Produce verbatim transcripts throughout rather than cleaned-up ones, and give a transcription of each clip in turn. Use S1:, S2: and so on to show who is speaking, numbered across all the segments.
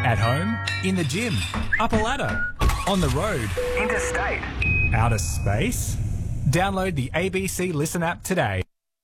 S1: At home, in the gym, up a ladder, on the road,
S2: interstate,
S1: outer space. Download the A B C Listen app today.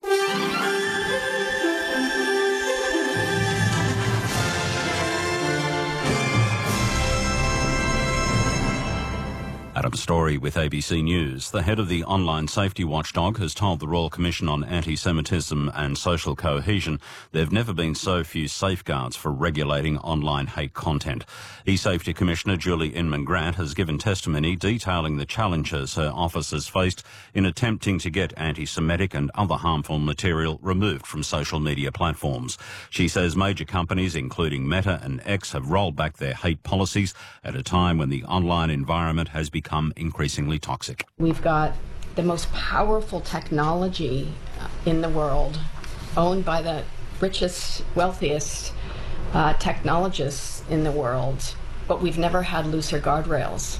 S3: Adam Story with A B C News. The head of the online safety watchdog has told the Royal Commission on Anti-Semitism and Social Cohesion there have never been so few safeguards for regulating online hate content. E-Safety Commissioner Julie Inman-Grant has given testimony detailing the challenges her office has faced in attempting to get anti-Semitic and other harmful material removed from social media platforms. She says major companies, including Meta and X, have rolled back their hate policies at a time when the online environment has become become increasingly toxic.
S4: We've got the most powerful technology in the world, owned by the richest, wealthiest uh, technologists in the world, but we've never had looser guardrails.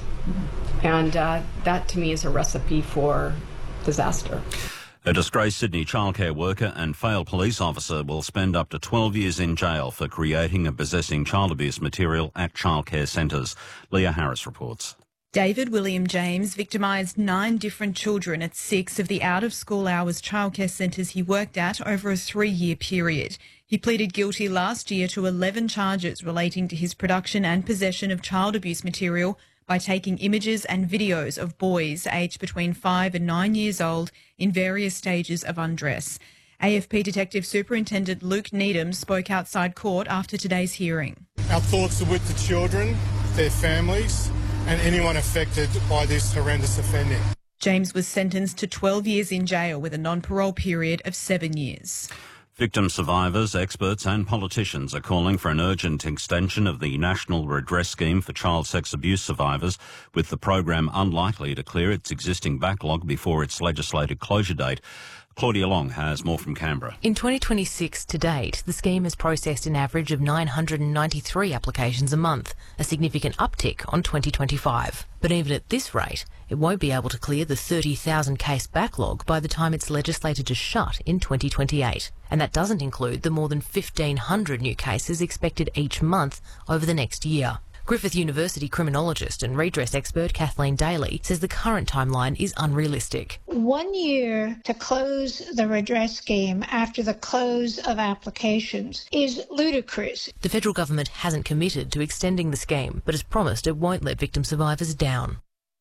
S4: And uh, that, to me, is a recipe for disaster.
S3: A disgraced Sydney childcare worker and failed police officer will spend up to twelve years in jail for creating and possessing child abuse material at childcare centres. Leah Harris reports.
S5: David William James victimised nine different children at six of the out-of-school hours childcare centres he worked at over a three-year period. He pleaded guilty last year to eleven charges relating to his production and possession of child abuse material by taking images and videos of boys aged between five and nine years old in various stages of undress. A F P Detective Superintendent Luke Needham spoke outside court after today's hearing.
S6: Our thoughts are with the children, their families, and anyone affected by this horrendous offending.
S5: James was sentenced to twelve years in jail with a non-parole period of seven years.
S3: Victim survivors, experts and politicians are calling for an urgent extension of the National Redress Scheme for child sex abuse survivors, with the program unlikely to clear its existing backlog before its legislated closure date. Claudia Long has more from Canberra.
S7: In twenty twenty-six to date, the scheme has processed an average of nine hundred ninety-three applications a month, a significant uptick on twenty twenty-five. But even at this rate, it won't be able to clear the thirty thousand case backlog by the time it's legislated to shut in twenty twenty-eight. And that doesn't include the more than fifteen hundred new cases expected each month over the next year. Griffith University criminologist and redress expert Kathleen Daly says the current timeline is unrealistic.
S8: One year to close the redress scheme after the close of applications is ludicrous.
S7: The federal government hasn't committed to extending the scheme, but has promised it won't let victim survivors down.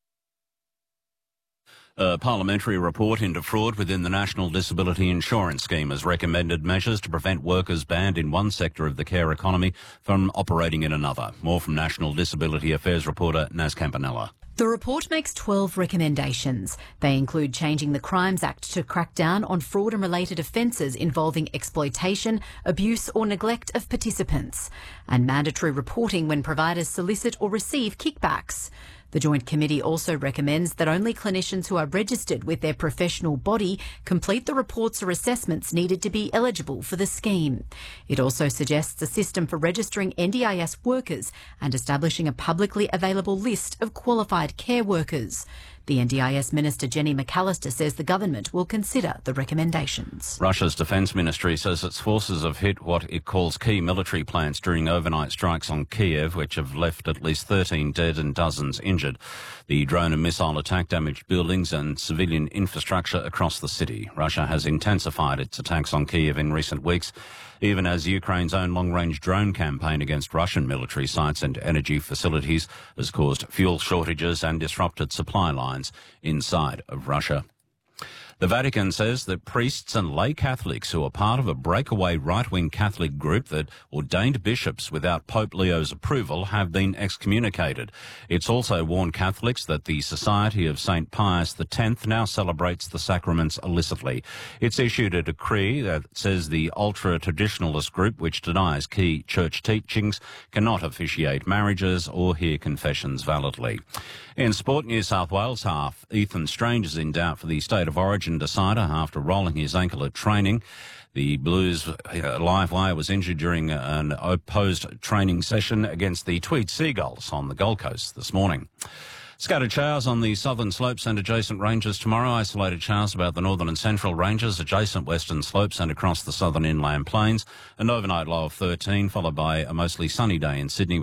S3: A parliamentary report into fraud within the National Disability Insurance Scheme has recommended measures to prevent workers banned in one sector of the care economy from operating in another. More from National Disability Affairs reporter Naz Campanella.
S9: The report makes twelve recommendations. They include changing the Crimes Act to crack down on fraud and related offences involving exploitation, abuse or neglect of participants, and mandatory reporting when providers solicit or receive kickbacks. The Joint Committee also recommends that only clinicians who are registered with their professional body complete the reports or assessments needed to be eligible for the scheme. It also suggests a system for registering N D I S workers and establishing a publicly available list of qualified care workers. The N D I S Minister Jenny McAllister says the government will consider the recommendations.
S3: Russia's defence ministry says its forces have hit what it calls key military plants during overnight strikes on Kiev, which have left at least thirteen dead and dozens injured. The drone and missile attack damaged buildings and civilian infrastructure across the city. Russia has intensified its attacks on Kiev in recent weeks, even as Ukraine's own long-range drone campaign against Russian military sites and energy facilities has caused fuel shortages and disrupted supply lines inside of Russia. The Vatican says that priests and lay Catholics who are part of a breakaway right-wing Catholic group that ordained bishops without Pope Leo's approval have been excommunicated. It's also warned Catholics that the Society of Saint Pius the tenth now celebrates the sacraments illicitly. It's issued a decree that says the ultra-traditionalist group, which denies key church teachings, cannot officiate marriages or hear confessions validly. In sport, New South Wales half Ethan Strange is in doubt for the State of Origin decider after rolling his ankle at training. The Blues uh, live wire was injured during an opposed training session against the Tweed Seagulls on the Gold Coast this morning. Scattered showers on the southern slopes and adjacent ranges tomorrow. Isolated showers about the northern and central ranges, adjacent western slopes and across the southern inland plains. An overnight low of thirteen, followed by a mostly sunny day in Sydney.